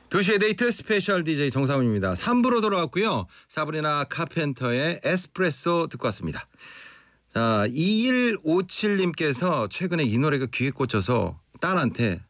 2시의 데이트 스페셜 DJ 정상훈입니다. 3부로 돌아왔고요. 사브리나 카펜터의 에스프레소 듣고 왔습니다. 자, 2157님께서 최근에 이 노래가 귀에 꽂혀서 딸한테